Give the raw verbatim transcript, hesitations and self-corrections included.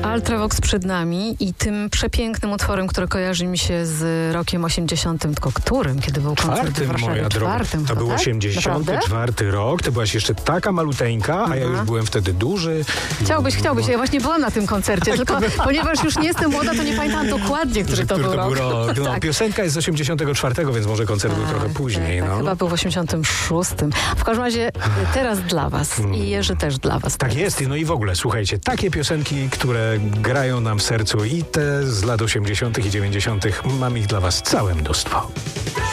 Ultravox przed nami i tym przepięknym utworem, który kojarzy mi się z rokiem osiemdziesiątym, tylko którym, kiedy był koncert Czwartym, w Warszawie? moja droga. Czwartym, To był tak? osiemdziesiąty czwarty rok. Ty byłaś jeszcze taka maluteńka, a ja już byłem wtedy duży. Chciałbyś, chciałbyś. Ja właśnie byłam na tym koncercie, tylko ponieważ już nie jestem młoda, to nie pamiętam dokładnie, który to Który był to rok. był rok. No, Tak. Piosenka jest z osiemdziesiątego czwartego, więc może koncert był trochę później. Tak, no. tak, chyba był w osiemdziesiątym szóstym. W każdym razie teraz dla was i Jerzy też dla was. Tak jest. No i w ogóle, słuchajcie, takie piosenki, które grają nam w sercu i te z lat osiemdziesiątych i dziewięćdziesiątych, mam ich dla was całe mnóstwo.